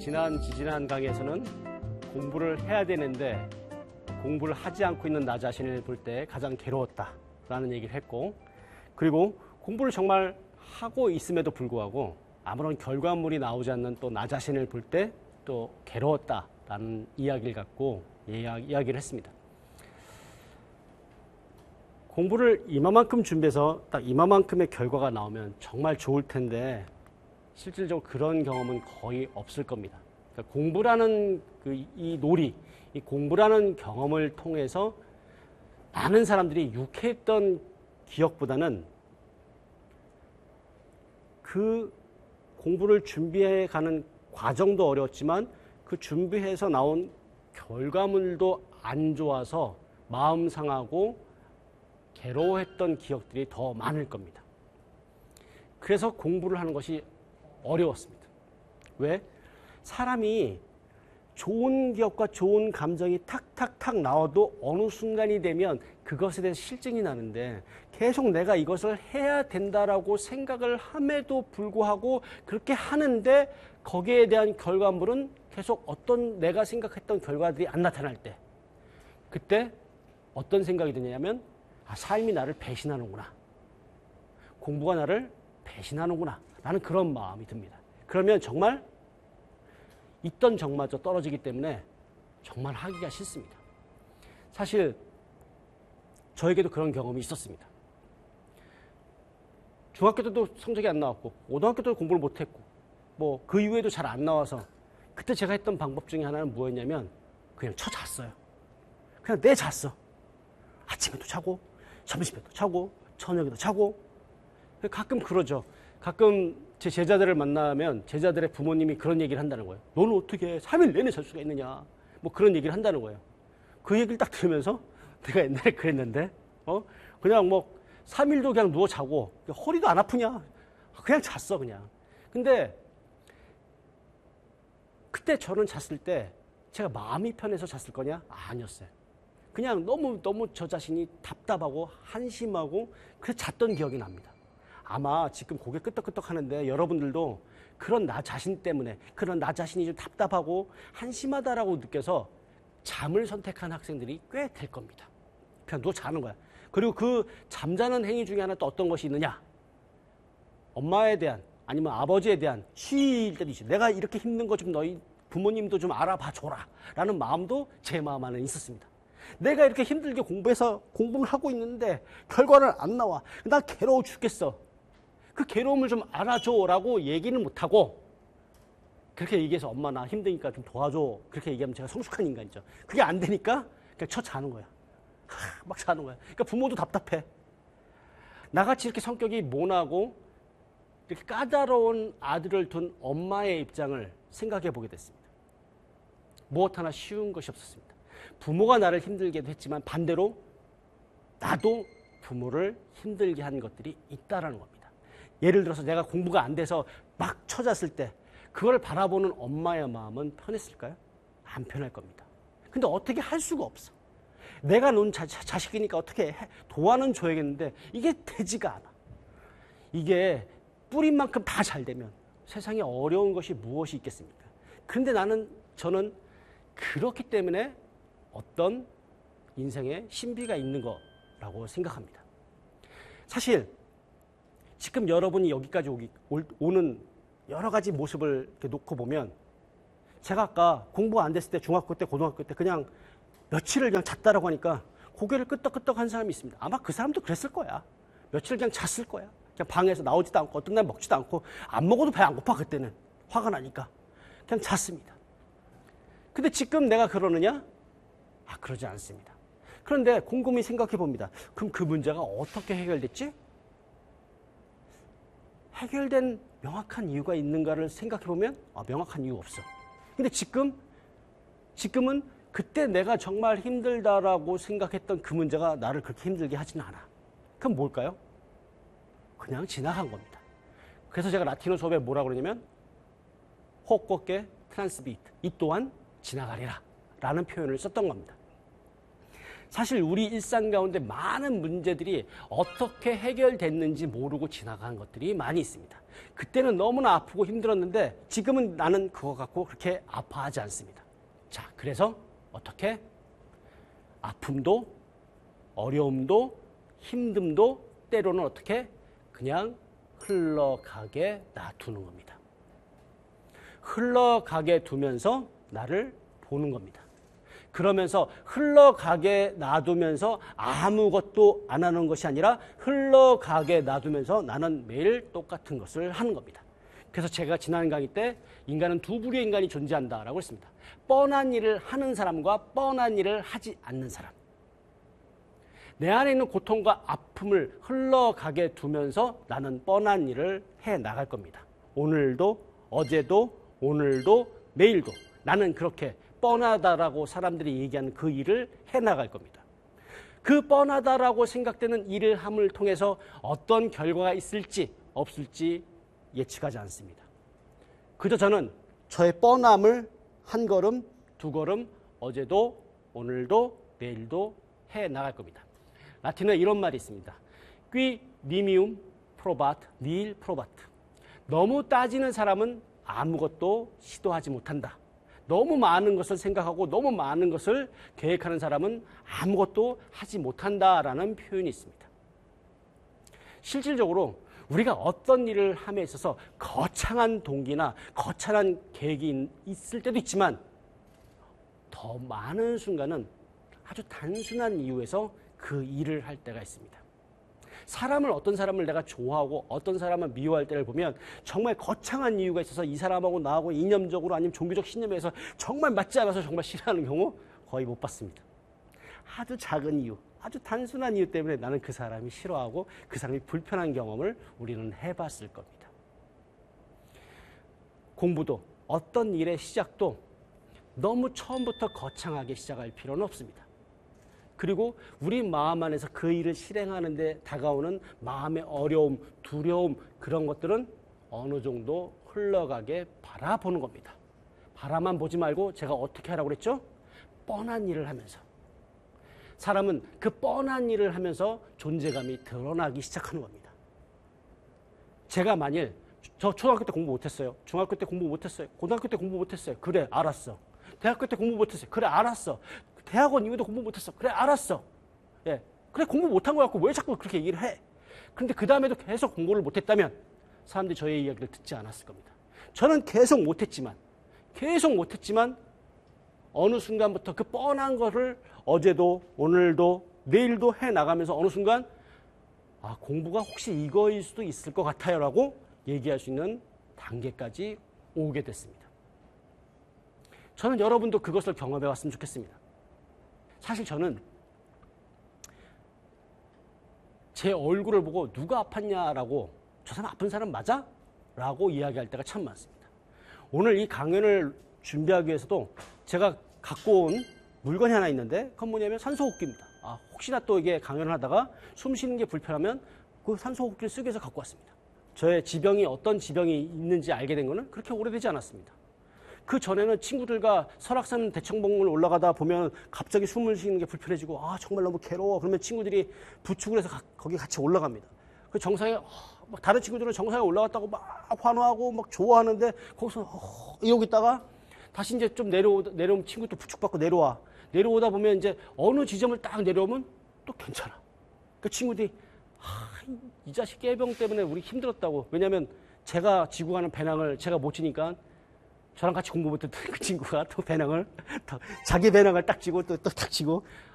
지난 강의에서는 공부를 해야 되는데 공부를 하지 않고 있는 나 자신을 볼 때 가장 괴로웠다라는 얘기를 했고, 그리고 공부를 정말 하고 있음에도 불구하고 아무런 결과물이 나오지 않는 또 나 자신을 볼 때 또 괴로웠다라는 이야기를 갖고 이야기를 했습니다. 공부를 이만큼 준비해서 딱 이만큼의 결과가 나오면 정말 좋을 텐데 실질적으로 그런 경험은 거의 없을 겁니다. 그러니까 공부라는 이 놀이, 이 공부라는 경험을 통해서 많은 사람들이 유쾌했던 기억보다는 그 공부를 준비해 가는 과정도 어려웠지만 그 준비해서 나온 결과물도 안 좋아서 마음 상하고 괴로워했던 기억들이 더 많을 겁니다. 그래서 공부를 하는 것이 어려웠습니다. 왜? 사람이 좋은 기억과 좋은 감정이 탁탁탁 나와도 어느 순간이 되면 그것에 대해서 실증이 나는데 계속 내가 이것을 해야 된다라고 생각을 함에도 불구하고 그렇게 하는데 거기에 대한 결과물은 계속 어떤 내가 생각했던 결과들이 안 나타날 때, 그때 어떤 생각이 드냐면 삶이 나를 배신하는구나, 공부가 나를 배신하는구나 라는 그런 마음이 듭니다. 그러면 정말 있던 정마저 떨어지기 때문에 정말 하기가 싫습니다. 사실 저에게도 그런 경험이 있었습니다. 중학교 때도 성적이 안 나왔고 고등학교 때도 공부를 못했고 뭐 그 이후에도 잘 안 나와서 그때 제가 했던 방법 중에 하나는 뭐였냐면 그냥 잤어요. 그냥 잤어. 아침에도 자고 점심에도 자고 저녁에도 자고. 가끔 그러죠. 가끔 제 제자들을 만나면 제자들의 부모님이 그런 얘기를 한다는 거예요. 너는 어떻게 3일 내내 잘 수가 있느냐, 뭐 그런 얘기를 한다는 거예요. 그 얘기를 딱 들으면서 내가 옛날에 그랬는데 그냥 뭐 3일도 그냥 누워 자고 허리도 안 아프냐, 그냥 잤어 그냥. 근데 그때 저는 잤을 때 제가 마음이 편해서 잤을 거냐? 아니었어요. 그냥 너무 저 자신이 답답하고 한심하고 그래서 잤던 기억이 납니다. 아마 지금 고개 끄덕끄덕 하는데 여러분들도 그런 나 자신 때문에, 그런 나 자신이 좀 답답하고 한심하다라고 느껴서 잠을 선택한 학생들이 꽤 될 겁니다. 그냥 누워 자는 거야. 그리고 그 잠자는 행위 중에 하나 또 어떤 것이 있느냐? 엄마에 대한 아니면 아버지에 대한 쉴 때도 있어요. 내가 이렇게 힘든 거 좀 너희 부모님도 좀 알아봐 줘라 라는 마음도 제 마음 안에 있었습니다. 내가 이렇게 힘들게 공부를 하고 있는데 결과는 안 나와. 나 괴로워 죽겠어. 그 괴로움을 좀 알아줘라고 얘기는 못하고 그렇게 얘기해서 엄마 나 힘드니까 좀 도와줘 그렇게 얘기하면 제가 성숙한 인간이죠. 그게 안 되니까 그냥 자는 거야. 막 자는 거야. 그러니까 부모도 답답해. 나같이 이렇게 성격이 모나고 이렇게 까다로운 아들을 둔 엄마의 입장을 생각해 보게 됐습니다. 무엇 하나 쉬운 것이 없었습니다. 부모가 나를 힘들게도 했지만 반대로 나도 부모를 힘들게 한 것들이 있다라는 겁니다. 예를 들어서 내가 공부가 안 돼서 막 처졌을 때 그걸 바라보는 엄마의 마음은 편했을까요? 안 편할 겁니다. 근데 어떻게 할 수가 없어. 내가 놓은 자식이니까 어떻게 도와는 줘야겠는데 이게 되지가 않아. 이게 뿌린 만큼 다 잘 되면 세상에 어려운 것이 무엇이 있겠습니까? 그런데 저는 그렇기 때문에 어떤 인생에 신비가 있는 거라고 생각합니다. 사실 지금 여러분이 여기까지 오는 여러 가지 모습을 이렇게 놓고 보면 제가 아까 공부가 안 됐을 때 중학교 때 고등학교 때 그냥 며칠을 그냥 잤다라고 하니까 고개를 끄덕끄덕 한 사람이 있습니다. 아마 그 사람도 그랬을 거야. 며칠 그냥 잤을 거야. 그냥 방에서 나오지도 않고 어떤 날 먹지도 않고 안 먹어도 배 안 고파. 그때는 화가 나니까 그냥 잤습니다. 근데 지금 내가 그러느냐? 그러지 않습니다. 그런데 곰곰이 생각해 봅니다. 그럼 그 문제가 어떻게 해결됐지? 해결된 명확한 이유가 있는가를 생각해 보면 명확한 이유 없어. 근데 지금은 그때 내가 정말 힘들다라고 생각했던 그 문제가 나를 그렇게 힘들게 하지는 않아. 그럼 뭘까요? 그냥 지나간 겁니다. 그래서 제가 라틴어 수업에 뭐라고 그러냐면 호꽃게 트란스비트, 이 또한 지나가리라 라는 표현을 썼던 겁니다. 사실 우리 일상 가운데 많은 문제들이 어떻게 해결됐는지 모르고 지나간 것들이 많이 있습니다. 그때는 너무나 아프고 힘들었는데 지금은 나는 그거 갖고 그렇게 아파하지 않습니다. 자, 그래서 어떻게? 아픔도 어려움도 힘듦도 때로는 어떻게? 그냥 흘러가게 놔두는 겁니다. 흘러가게 두면서 나를 보는 겁니다. 그러면서 흘러가게 놔두면서 아무것도 안 하는 것이 아니라 흘러가게 놔두면서 나는 매일 똑같은 것을 하는 겁니다. 그래서 제가 지난 강의 때 인간은 두 부류의 인간이 존재한다라고 했습니다. 뻔한 일을 하는 사람과 뻔한 일을 하지 않는 사람. 내 안에 있는 고통과 아픔을 흘러가게 두면서 나는 뻔한 일을 해 나갈 겁니다. 오늘도, 어제도, 오늘도, 내일도 나는 그렇게 뻔하다라고 사람들이 얘기하는 그 일을 해 나갈 겁니다. 그 뻔하다라고 생각되는 일을 함을 통해서 어떤 결과가 있을지 없을지 예측하지 않습니다. 그저 저는 저의 뻔함을 한 걸음, 두 걸음, 어제도, 오늘도, 내일도 해 나갈 겁니다. 라틴어에 이런 말이 있습니다. Qui nimium probat, nihil probat. 너무 따지는 사람은 아무것도 시도하지 못한다. 너무 많은 것을 생각하고 너무 많은 것을 계획하는 사람은 아무것도 하지 못한다라는 표현이 있습니다. 실질적으로 우리가 어떤 일을 함에 있어서 거창한 동기나 거창한 계획이 있을 때도 있지만 더 많은 순간은 아주 단순한 이유에서 그 일을 할 때가 있습니다. 어떤 사람을 내가 좋아하고 어떤 사람을 미워할 때를 보면 정말 거창한 이유가 있어서 이 사람하고 나하고 이념적으로 아니면 종교적 신념에서 정말 맞지 않아서 정말 싫어하는 경우 거의 못 봤습니다. 아주 작은 이유, 아주 단순한 이유 때문에 나는 그 사람이 싫어하고 그 사람이 불편한 경험을 우리는 해봤을 겁니다. 공부도 어떤 일의 시작도 너무 처음부터 거창하게 시작할 필요는 없습니다. 그리고 우리 마음 안에서 그 일을 실행하는 데 다가오는 마음의 어려움, 두려움 그런 것들은 어느 정도 흘러가게 바라보는 겁니다. 바라만 보지 말고 제가 어떻게 하라고 그랬죠? 뻔한 일을 하면서. 사람은 그 뻔한 일을 하면서 존재감이 드러나기 시작하는 겁니다. 제가 만일 저 초등학교 때 공부 못했어요. 중학교 때 공부 못했어요. 고등학교 때 공부 못했어요. 그래, 알았어. 대학교 때 공부 못했어요. 그래, 알았어. 대학원 이후에도 공부 못했어. 그래, 알았어. 예, 그래, 공부 못한 거 같고 왜 자꾸 그렇게 얘기를 해? 그런데 그 다음에도 계속 공부를 못했다면 사람들이 저의 이야기를 듣지 않았을 겁니다. 저는 계속 못했지만 어느 순간부터 그 뻔한 거를 어제도 오늘도 내일도 해나가면서 어느 순간 공부가 혹시 이거일 수도 있을 것 같아요 라고 얘기할 수 있는 단계까지 오게 됐습니다. 저는 여러분도 그것을 경험해 왔으면 좋겠습니다. 사실 저는 제 얼굴을 보고 누가 아팠냐라고 저 사람 아픈 사람 맞아? 라고 이야기할 때가 참 많습니다. 오늘 이 강연을 준비하기 위해서도 제가 갖고 온 물건이 하나 있는데 그건 뭐냐면 산소호흡기입니다. 혹시나 또 이게 강연을 하다가 숨 쉬는 게 불편하면 그 산소호흡기를 쓰기 위해서 갖고 왔습니다. 저의 지병이 어떤 지병이 있는지 알게 된 거는 그렇게 오래되지 않았습니다. 그 전에는 친구들과 설악산 대청봉을 올라가다 보면 갑자기 숨을 쉬는 게 불편해지고 정말 너무 괴로워. 그러면 친구들이 부축을 해서 거기 같이 올라갑니다. 그 정상에 막 다른 친구들은 정상에 올라갔다고 막 환호하고 막 좋아하는데 거기서 이러고 있다가 다시 이제 좀 내려오면 친구도 부축받고 내려오다 보면 이제 어느 지점을 딱 내려오면 또 괜찮아. 그 친구들이 이 자식 깨병 때문에 우리 힘들었다고. 왜냐하면 제가 지고 가는 배낭을 제가 못 지니까 저랑 같이 공부 못했던 그 친구가 또 배낭을 자기 배낭을 딱 쥐고 또 딱 쥐고